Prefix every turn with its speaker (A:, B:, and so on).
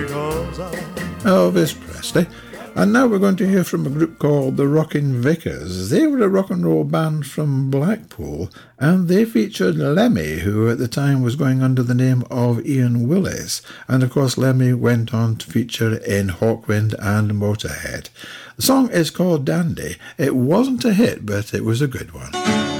A: Elvis Presley. And now we're going to hear from a group called the Rockin' Vickers. They were a rock and roll band from Blackpool, and they featured Lemmy, who at the time was going under the name of Ian Willis. And of course Lemmy went on to feature in Hawkwind and Motorhead. The song is called Dandy. It wasn't a hit, but it was a good one.